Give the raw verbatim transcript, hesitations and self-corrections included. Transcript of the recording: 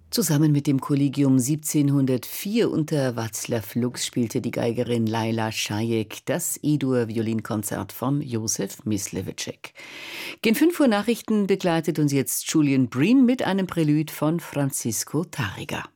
Zusammen mit dem Kollegium siebzehnhundertvier unter Václav Lux spielte die Geigerin Laila Šajek das E-Dur-Violinkonzert von Josef Myslewitschek. Gen fünf Uhr Nachrichten begleitet uns jetzt Julian Bream mit einem Prälud von Francisco Tárrega.